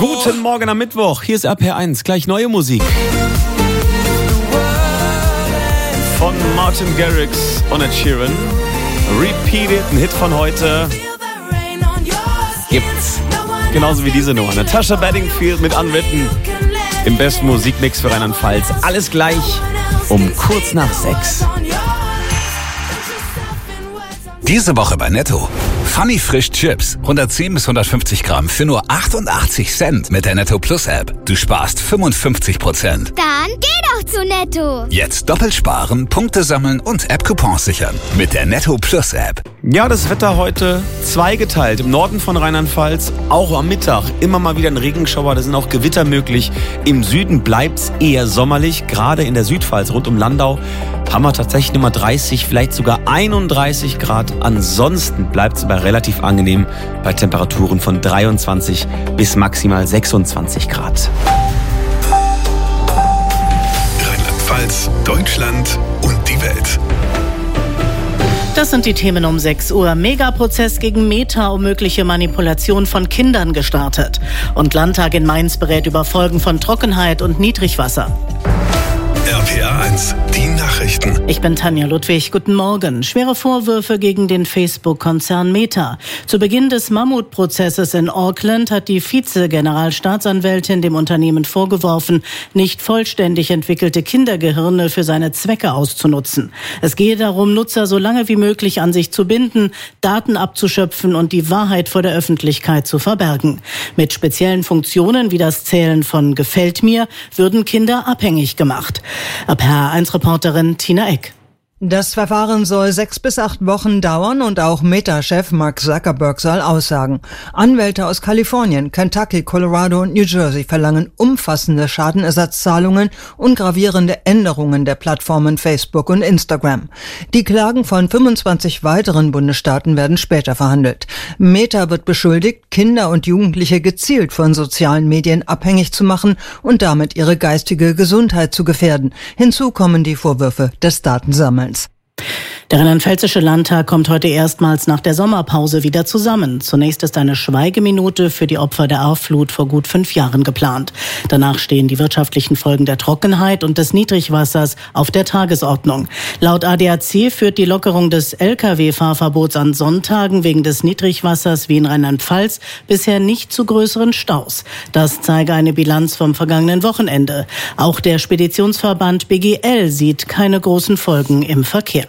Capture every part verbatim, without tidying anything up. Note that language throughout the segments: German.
Guten Morgen am Mittwoch, hier ist R P R eins, gleich neue Musik. Von Martin Garrix und Ed Sheeran. Repeated, ein Hit von heute. Gibt's. Genauso wie diese Nummer. Natasha Bedingfield mit Unwritten. Im besten Musikmix für Rheinland-Pfalz. Alles gleich um kurz nach sechs. Diese Woche bei Netto. Funny Frisch Chips. hundertzehn bis hundertfünfzig Gramm für nur achtundachtzig Cent mit der Netto Plus App. Du sparst fünfundfünfzig Prozent. Dann geh doch zu Netto. Jetzt doppelt sparen, Punkte sammeln und App-Coupons sichern. Mit der Netto Plus App. Ja, das Wetter heute zweigeteilt. Im Norden von Rheinland-Pfalz auch am Mittag immer mal wieder ein Regenschauer. Da sind auch Gewitter möglich. Im Süden bleibt's eher sommerlich. Gerade in der Südpfalz rund um Landau haben wir tatsächlich Nummer dreißig, vielleicht sogar einunddreißig Grad. Ansonsten bleibt es aber relativ angenehm bei Temperaturen von dreiundzwanzig bis maximal sechsundzwanzig Grad. Rheinland-Pfalz, Deutschland und die Welt. Das sind die Themen um sechs Uhr. Megaprozess gegen Meta um mögliche Manipulation von Kindern gestartet. Und Landtag in Mainz berät über Folgen von Trockenheit und Niedrigwasser. R P R eins, die Nachrichten. Ich bin Tanja Ludwig. Guten Morgen. Schwere Vorwürfe gegen den Facebook-Konzern Meta. Zu Beginn des Mammutprozesses in Auckland hat die Vize-Generalstaatsanwältin dem Unternehmen vorgeworfen, nicht vollständig entwickelte Kindergehirne für seine Zwecke auszunutzen. Es gehe darum, Nutzer so lange wie möglich an sich zu binden, Daten abzuschöpfen und die Wahrheit vor der Öffentlichkeit zu verbergen. Mit speziellen Funktionen wie das Zählen von Gefällt mir würden Kinder abhängig gemacht. R P R eins Reporterin Tina Eck. Das Verfahren soll sechs bis acht Wochen dauern und auch Meta-Chef Mark Zuckerberg soll aussagen. Anwälte aus Kalifornien, Kentucky, Colorado und New Jersey verlangen umfassende Schadenersatzzahlungen und gravierende Änderungen der Plattformen Facebook und Instagram. Die Klagen von fünfundzwanzig weiteren Bundesstaaten werden später verhandelt. Meta wird beschuldigt, Kinder und Jugendliche gezielt von sozialen Medien abhängig zu machen und damit ihre geistige Gesundheit zu gefährden. Hinzu kommen die Vorwürfe des Datensammelns. Der Rheinland-Pfälzische Landtag kommt heute erstmals nach der Sommerpause wieder zusammen. Zunächst ist eine Schweigeminute für die Opfer der Aufflut vor gut fünf Jahren geplant. Danach stehen die wirtschaftlichen Folgen der Trockenheit und des Niedrigwassers auf der Tagesordnung. Laut A D A C führt die Lockerung des L K W-Fahrverbots an Sonntagen wegen des Niedrigwassers wie in Rheinland-Pfalz bisher nicht zu größeren Staus. Das zeige eine Bilanz vom vergangenen Wochenende. Auch der Speditionsverband B G L sieht keine großen Folgen im Verkehr.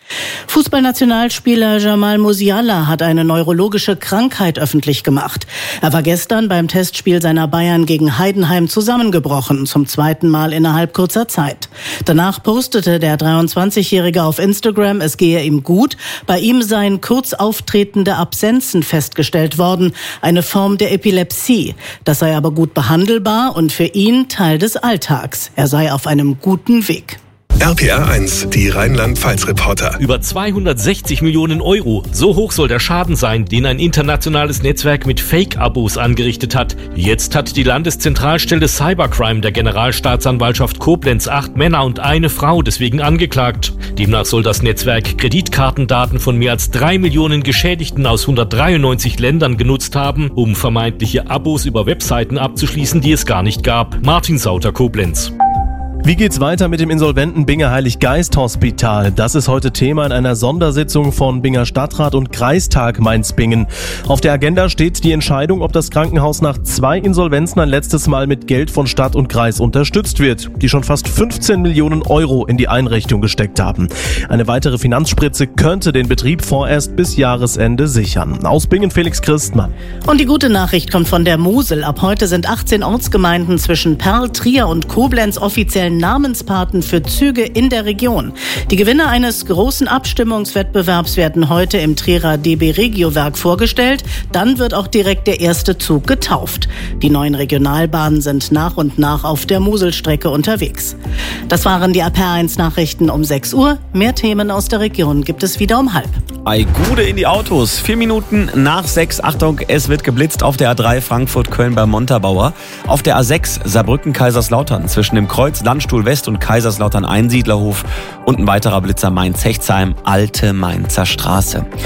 Fußballnationalspieler Jamal Musiala hat eine neurologische Krankheit öffentlich gemacht. Er war gestern beim Testspiel seiner Bayern gegen Heidenheim zusammengebrochen, zum zweiten Mal innerhalb kurzer Zeit. Danach postete der dreiundzwanzigjährige auf Instagram, es gehe ihm gut. Bei ihm seien kurz auftretende Absenzen festgestellt worden, eine Form der Epilepsie. Das sei aber gut behandelbar und für ihn Teil des Alltags. Er sei auf einem guten Weg. R P R eins, die Rheinland-Pfalz-Reporter. Über zweihundertsechzig Millionen Euro. So hoch soll der Schaden sein, den ein internationales Netzwerk mit Fake-Abos angerichtet hat. Jetzt hat die Landeszentralstelle Cybercrime der Generalstaatsanwaltschaft Koblenz acht Männer und eine Frau deswegen angeklagt. Demnach soll das Netzwerk Kreditkartendaten von mehr als drei Millionen Geschädigten aus hundertdreiundneunzig Ländern genutzt haben, um vermeintliche Abos über Webseiten abzuschließen, die es gar nicht gab. Martin Sauter, Koblenz. Wie geht's weiter mit dem insolventen Binger Heilig-Geist-Hospital? Das ist heute Thema in einer Sondersitzung von Binger Stadtrat und Kreistag Mainz-Bingen. Auf der Agenda steht die Entscheidung, ob das Krankenhaus nach zwei Insolvenzen ein letztes Mal mit Geld von Stadt und Kreis unterstützt wird, die schon fast fünfzehn Millionen Euro in die Einrichtung gesteckt haben. Eine weitere Finanzspritze könnte den Betrieb vorerst bis Jahresende sichern. Aus Bingen Felix Christmann. Und die gute Nachricht kommt von der Mosel. Ab heute sind achtzehn Ortsgemeinden zwischen Perl, Trier und Koblenz offiziell Namenspaten für Züge in der Region. Die Gewinner eines großen Abstimmungswettbewerbs werden heute im Trierer D B Regiowerk vorgestellt. Dann wird auch direkt der erste Zug getauft. Die neuen Regionalbahnen sind nach und nach auf der Moselstrecke unterwegs. Das waren die R P R eins Nachrichten um sechs Uhr. Mehr Themen aus der Region gibt es wieder um halb. Ei, Gude in die Autos. Vier Minuten nach sechs. Achtung, es wird geblitzt auf der A drei Frankfurt-Köln bei Montabaur. Auf der A sechs Saarbrücken-Kaiserslautern zwischen dem Kreuz Landstuhl West und Kaiserslautern Einsiedlerhof und ein weiterer Blitzer Mainz-Hechtsheim, Alte Mainzer Straße.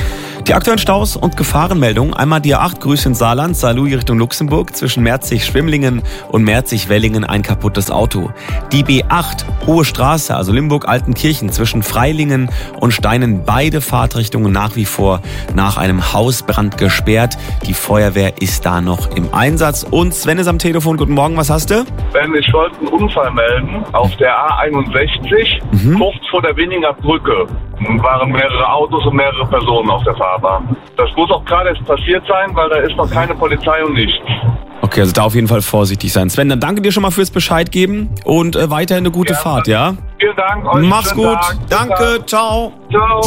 Die aktuellen Staus und Gefahrenmeldungen. Einmal die A acht Grüße in Saarland, Saarlouis Richtung Luxemburg. Zwischen Merzig-Schwimmlingen und Merzig-Wellingen ein kaputtes Auto. Die B acht Hohe Straße, also Limburg-Altenkirchen, zwischen Freilingen und Steinen. Beide Fahrtrichtungen nach wie vor nach einem Hausbrand gesperrt. Die Feuerwehr ist da noch im Einsatz. Und Sven ist am Telefon. Guten Morgen, was hast du? Ben, ich wollte einen Unfall melden auf der A einundsechzig, mhm. kurz vor der Winninger Brücke. Und waren mehrere Autos und mehrere Personen auf der Fahrbahn. Das muss auch gerade erst passiert sein, weil da ist noch keine Polizei und nichts. Okay, also da auf jeden Fall vorsichtig sein. Sven, dann danke dir schon mal fürs Bescheid geben und äh, weiterhin eine gute ja, Fahrt, ja? Vielen Dank. Euch Mach's gut. Tag. Danke. Tag. Ciao. Ciao.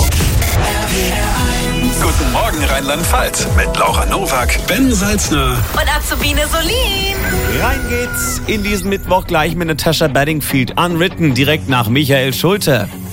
Guten Morgen Rheinland-Pfalz mit Laura Nowak, Ben Salzner und Azubine Solin. Rein geht's in diesen Mittwoch gleich mit Natasha Bedingfield. Unwritten direkt nach Michael Schulte.